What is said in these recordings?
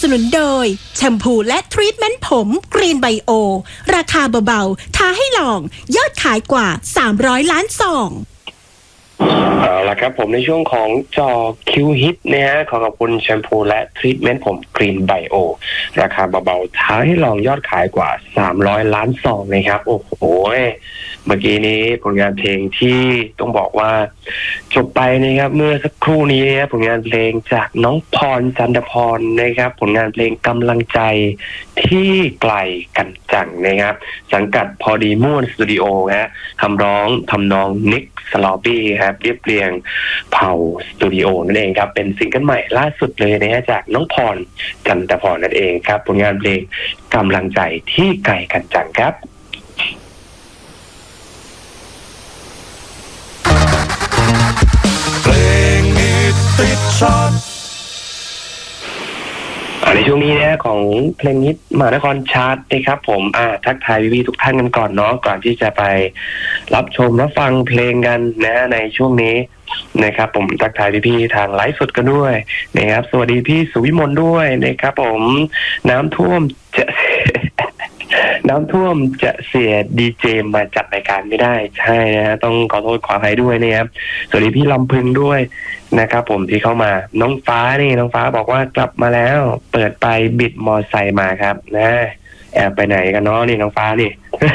สนุนโดยแชมพูและทรีทเมนต์ผมกรีนไบโอราคาเบาๆท้าให้ลองยอดขายกว่า300 ล้านซองเอาละครับผมในช่วงของจอคิวฮิตนะฮะขอบคุณแชมพูและทรีทเมนต์ผมกรีนไบโอราคาเบาๆท้าให้ลองยอดขายกว่า300 ล้านซองนะครับโอ้โหเมื่อกี้นี้ผลงานเพลงที่ต้องบอกว่าจบไปนะครับเมื่อสักครู่นี้นะครับผลงานเพลงจากน้องพรจันทพรนะครับผลงานเพลงกำลังใจที่ไกลกันจังนะครับสังกัดพอดีม่วนสตูดิโอฮะคำร้องทำนองนิกสลอปี้ครับเรียบเรียงเผ่าสตูดิโอนั่นเองครับเป็นซิงเกิลใหม่ล่าสุดเลยนะฮะจากน้องพรจันทพรนั่นเองครับผลงานเพลงกำลังใจที่ไกลกันจังครับเพลงฮิตติดชาร์ตในช่วงนี้นะของเพลงฮิตมหานครชาร์ตนะครับผมทักทายพี่ๆทุกท่านกันก่อนเนาะก่อนที่จะไปรับชมรับฟังเพลงกันนะในช่วงนี้นะครับผมทักทายพี่ๆทางไลฟ์สดกันด้วยนะครับสวัสดีพี่สุวิมลด้วยนะครับผมน้ำท่วมจะเสียดีเจมาจัดรายการไม่ได้ใช่นะต้องขอโทษขออภัยด้วยนะครับสวัสดีพี่ลำพึงด้วยนะครับผมที่เข้ามาน้องฟ้าบอกว่ากลับมาแล้วเปิดไปบิดมอไซค์มาครับนะแอบไปไหนกันเนาะนี่น้องฟ้านี่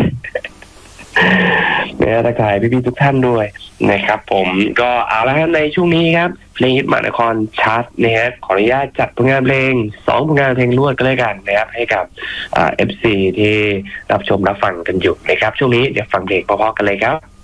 เนี่ยทักทายพี่ๆทุกท่านด้วยนะครับผมก็เอาละครับในช่วงนี้ครับเพลงฮิตมหานครชาร์ตนะครับขออนุญาตจัดผลงานเพลง2ผลงานเพลงรวดก็เลยกันนะครับให้กับFC ที่รับชมรับฟังกันอยู่นะครับช่วงนี้เดี๋ยวฟังเพลงเพราะๆกันเลยครับ